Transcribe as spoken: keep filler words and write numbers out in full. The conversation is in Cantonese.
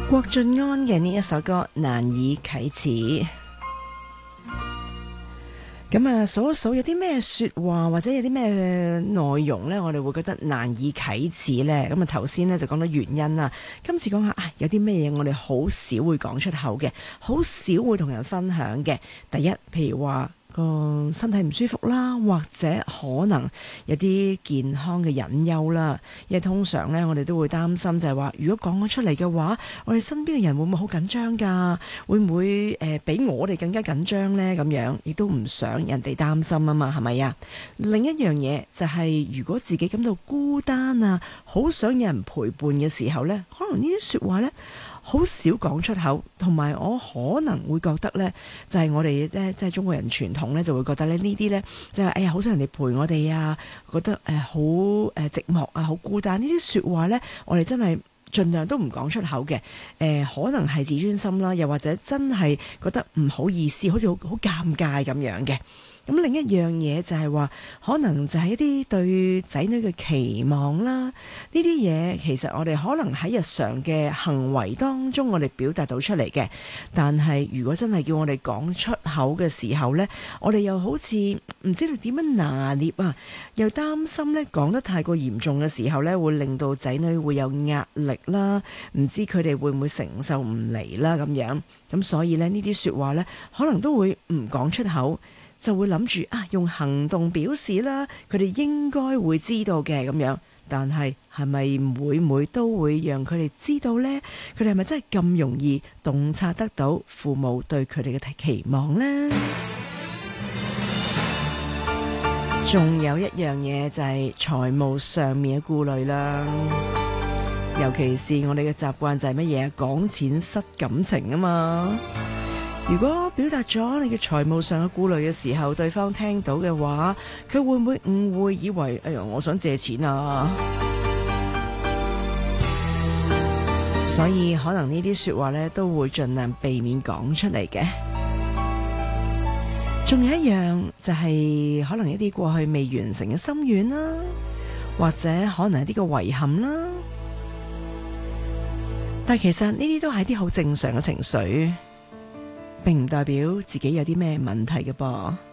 郭晉安嘅呢一首歌難以啟齒。咁啊，數一數有啲咩說話或者有啲咩內容呢？我哋會覺得難以啟齒呢。咁啊，頭先呢就講到原因啦，今次講下啊，有啲咩嘢我哋好少會講出口嘅，好少會同人分享嘅。第一，譬如話個身體唔舒服啦，或者可能有啲健康嘅隱憂啦。因為通常呢，我哋都會擔心就係話，如果講咗出嚟嘅話，我哋身邊嘅人會唔會好緊張㗎？會唔會誒比我哋更加緊張呢？咁樣亦都唔想人哋擔心啊嘛，係咪啊？另一樣嘢就係，如果自己感到孤單啊，好想有人陪伴嘅時候呢，可能呢啲説話呢，好少講出口，同埋我可能會覺得呢，就係我哋咧，即係中國人傳統呢，就會覺得咧呢啲呢，就係哎呀，好想人哋陪我哋啊，覺得誒好誒寂寞啊，好孤單。呢啲説話呢，我哋真係盡量都唔講出口嘅。誒、呃，可能係自尊心啦，又或者真係覺得唔好意思，好似好好尷尬咁樣嘅。咁另一樣嘢就係話，可能就係一啲對仔女嘅期望啦。呢啲嘢其實我哋可能喺日常嘅行為當中，我哋表達到出嚟嘅。但係如果真係叫我哋講出口嘅時候呢，我哋又好似唔知道點樣拿捏啊，又擔心呢講得太過嚴重嘅時候呢，會令到仔女會有壓力啦，唔知佢哋會唔會承受唔嚟啦咁樣。咁所以呢，呢啲説話呢，可能都會唔講出口。就會諗住啊，用行動表示啦，佢哋應該會知道嘅咁樣。但係係咪每每都會讓佢哋知道呢？佢哋係咪真係咁容易洞察得到父母對佢哋嘅期望呢？仲有一樣嘢就係財務上面嘅顧慮啦。尤其是我哋嘅習慣就係乜嘢？講錢失感情啊嘛。如果表達咗你嘅財務上嘅顧慮嘅時候，對方聽到嘅話，佢會唔會誤會以為哎呀，我想借錢啊？所以可能呢啲說話呢，都會盡量避免講出嚟嘅。仲有一樣就係、是、可能一啲過去未完成嘅心願啦，或者可能一啲嘅遺憾啦。但其實呢啲都係啲好正常嘅情緒，並唔代表自己有啲咩問題嘅噃。